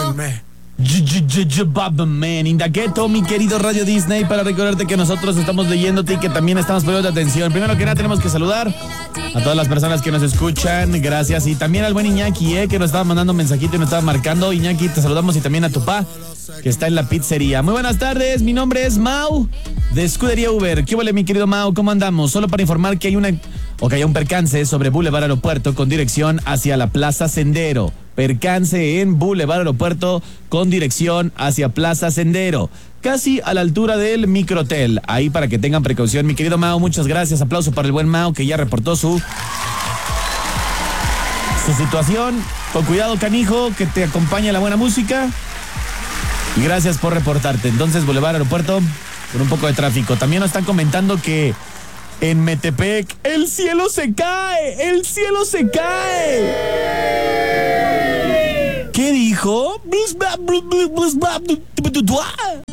Man, Indagueto, mi querido Radio Disney, para recordarte que nosotros estamos leyéndote y que también estamos poniendo atención. Primero que nada tenemos que saludar a todas las personas que nos escuchan, gracias, y también al buen Iñaki, que nos estaba mandando un mensajito y nos estaba marcando. Iñaki, te saludamos, y también a tu pa, que está en la pizzería. Muy buenas tardes, mi nombre es Mau, de Escudería Uber. ¿Qué huele, mi querido Mau? ¿Cómo andamos? Solo para informar que hay un percance sobre Boulevard Aeropuerto con dirección hacia la Plaza Sendero. Percance en Boulevard Aeropuerto con dirección hacia Plaza Sendero, casi a la altura del Microtel. Ahí para que tengan precaución, mi querido Mao. Muchas gracias, aplauso para el buen Mao, que ya reportó su situación. Con cuidado, canijo, que te acompañe la buena música. Y gracias por reportarte. Entonces, Boulevard Aeropuerto con un poco de tráfico. También nos están comentando que en Metepec el cielo se cae. ¡El cielo se cae! ¿Qué dijo?